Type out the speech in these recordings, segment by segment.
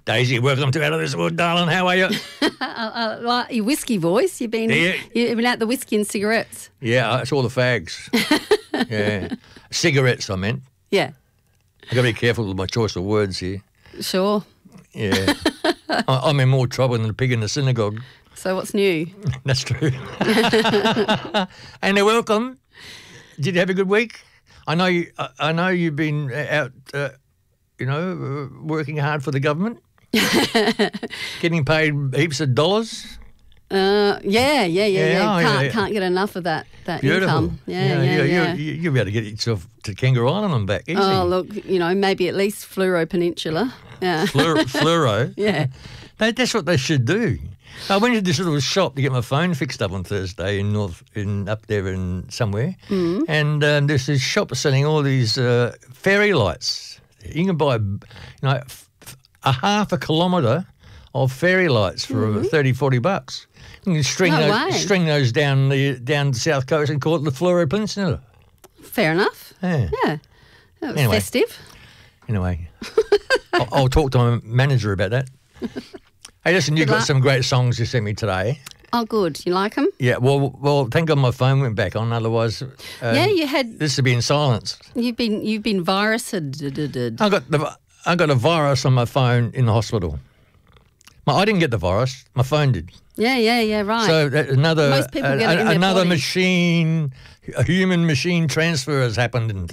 Daisy, welcome to Out of This World, darling. How are you? Like your whiskey voice. You've been out the whiskey and cigarettes. Yeah, it's all the fags. Yeah. Cigarettes, I meant. Yeah. I've got to be careful with my choice of words here. Sure. Yeah. I'm in more trouble than the pig in the synagogue. So what's new? That's true. And welcome. Did you have a good week? I know you've been out, working hard for the government, getting paid heaps of dollars. Yeah. Yeah. Can't get enough of that Beautiful. income. Yeah. You'll be able to get yourself to Kangaroo Island and back easy. Oh, look, maybe at least Fluoro Peninsula. Yeah. Fluoro? Yeah. That's what they should do. I went to this little shop to get my phone fixed up on Thursday up there in somewhere, and there's this shop selling all these fairy lights. You can buy, a half a kilometre of fairy lights for $30-40. You can string those down the south coast and call it the Fluoro Peninsula. Fair enough. Yeah. That was festive. Anyway, I'll talk to my manager about that. Hey, listen, you've got some great songs you sent me today. Oh, good. You like them? Yeah, well, thank God my phone went back on. Otherwise, you had. This would be in silence. You've been virused. I got a virus on my phone in the hospital. I didn't get the virus. My phone did. Yeah, right. So Most people get it in their another body. machine, a human machine transfer has happened.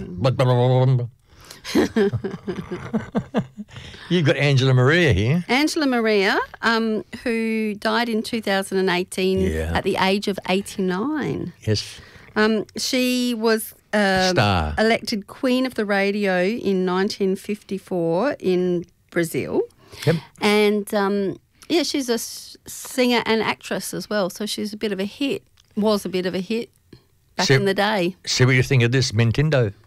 You've got Angela Maria here. Angela Maria, who died in 2018 at the age of 89. Yes. She was Star. elected Queen of the Radio in 1954 in Brazil. Yep. And, she's a singer and actress as well, so she's a bit of a hit, was a bit of a hit back in the day. See what you think of this, Nintendo.